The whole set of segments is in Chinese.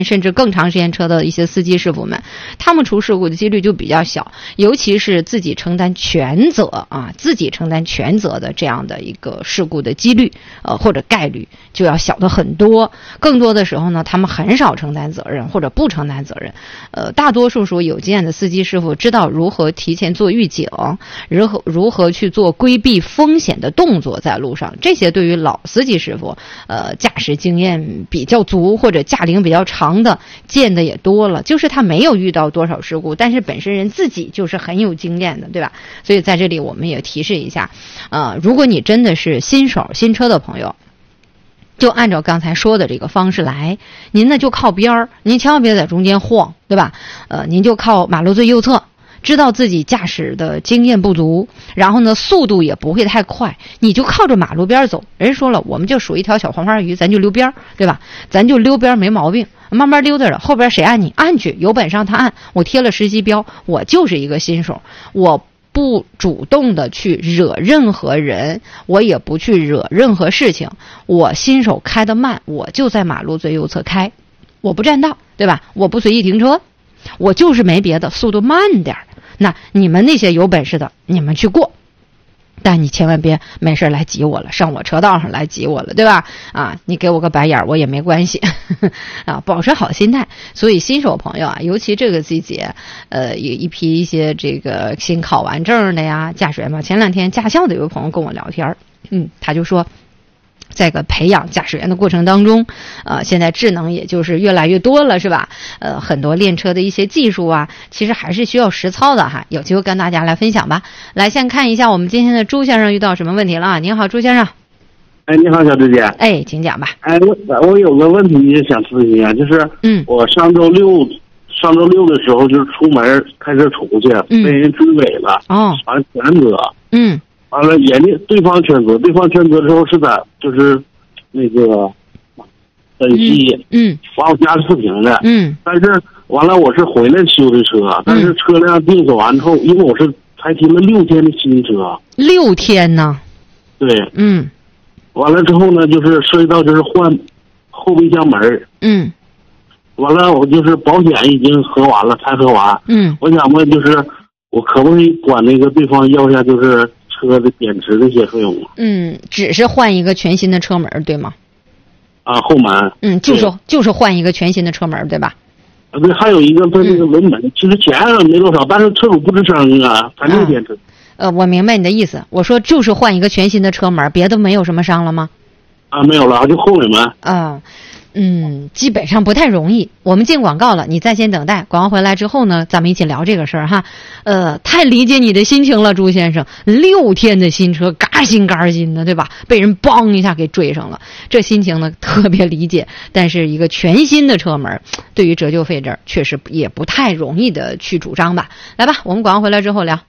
甚至更长时间车的一些司机师傅们，他们出事故的几率就比较小，尤其是自己承担全责的这样的一个事故的几率或者概率就要小的很多。更多的时候呢，他们很少承担责任或者不承担责任。大多数有经验的司机师傅知道如何提前做预警，如何去做规避风险的动作在路上。这些对于老司机师傅驾驶经验比较足或者驾龄比较长的见的也多了，就是他没有遇到多少事故，但是本身人自己就是很有经验的，对吧？所以在这里我们也提示一下，如果你真的是新手新车的朋友，就按照刚才说的这个方式来，您呢就靠边儿，您千万别在中间晃，对吧？您就靠马路最右侧，知道自己驾驶的经验不足，然后呢速度也不会太快，你就靠着马路边走。人说了，我们就属一条小黄花鱼，咱就溜边，对吧？咱就溜边没毛病，慢慢溜达着，后边谁按你按去，有本事让他按。我贴了实习标，我就是一个新手，我不主动的去惹任何人，我也不去惹任何事情。我新手开得慢，我就在马路最右侧开，我不占道，对吧？我不随意停车，我就是没别的，速度慢点。那你们那些有本事的，你们去过，但你千万别没事来挤我了，上我车道上来挤我了，对吧？你给我个白眼我也没关系保持好心态。所以新手朋友尤其这个季节，有一些这个新考完证的呀，驾驶员嘛。前两天驾校的有个朋友跟我聊天，他就说，在个培养驾驶员的过程当中，现在智能也就是越来越多了，是吧？很多练车的一些技术其实还是需要实操的哈。有机会跟大家来分享吧。来，先看一下我们今天的朱先生遇到什么问题了。您好，朱先生。 你好，小芝姐。 请讲吧。 我有个问题想咨询一下，就是我上周六的时候就是出门开车出去，被人追尾了，完了全责。完了，对方全责之后是在就是那个本溪，完我家是四平的，但是完了我是回来修的车，但是车辆定走完之后，因为我是才提了6天的新车 ，6天呢？ 对，完了之后呢，就是涉及到就是换后备箱门，完了我就是保险已经核完了，才核完，我想问就是我可不可以管那个对方要一下就是车的贬值的一些费用吗？ 只是换一个全新的车门，对吗？ 后门。 就是换一个全新的车门，对吧？ 对，还有一个它那个轮门，其实钱没多少，但是车主不吱声才6天车。 我明白你的意思。我说就是换一个全新的车门，别的没有什么伤了吗？ 没有了，就后尾门。 基本上不太容易。我们进广告了，你在线等待。广告回来之后呢，咱们一起聊这个事儿哈。太理解你的心情了，朱先生。6天的新车，嘎心的，对吧？被人梆一下给追上了，这心情呢特别理解。但是一个全新的车门，对于折旧费这儿确实也不太容易的去主张吧。来吧，我们广告回来之后聊。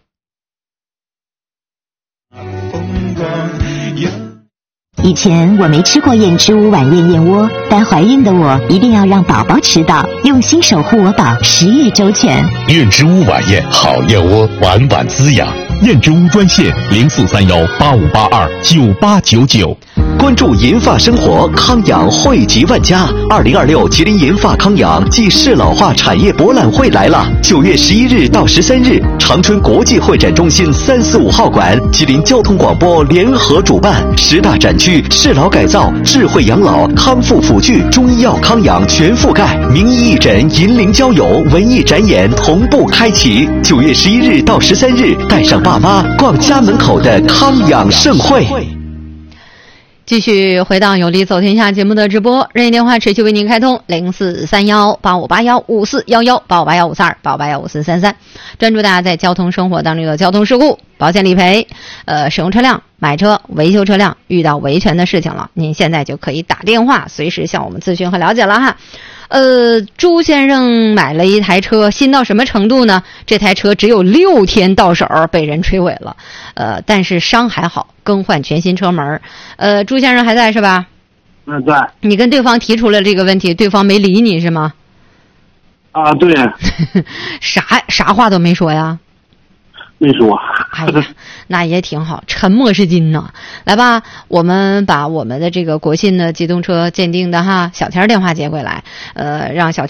以前我没吃过燕之屋晚宴燕窝，但怀孕的我一定要让宝宝吃到，用心守护我宝，10月周全。 燕之屋晚宴好燕窝，晚晚滋养。燕之屋专线043185829899。 关注银发生活，康养惠及万家。2026吉林银发康养暨适老化产业博览会来了，9月11日到13日，长春国际会展中心345号馆，吉林交通广播联合主办，10大展区适老改造、智慧养老、康复辅具、中医药康养全覆盖，名医义诊、银龄交友、文艺展演同步开启。9月11日到13日，带上爸妈逛家门口的康养盛会。 继续回到有理走天下节目的直播，热线电话持续为您开通043185815411858154253285815433，专注大家在交通生活当中的交通事故、保险理赔、使用车辆、买车、维修车辆遇到维权的事情了，您现在就可以打电话随时向我们咨询和了解了哈。朱先生买了一台车，新到什么程度呢？这台车只有6天到手，被人追尾了。但是伤还好，更换全新车门。朱先生还在是吧？ 在。你跟对方提出了这个问题，对方没理你是吗？ 对。 啥话都没说呀？ 没说。 哎呀，那也挺好，沉默是金呢。来吧，我们把我们的这个国信的机动车鉴定的小田电话接过来，让小田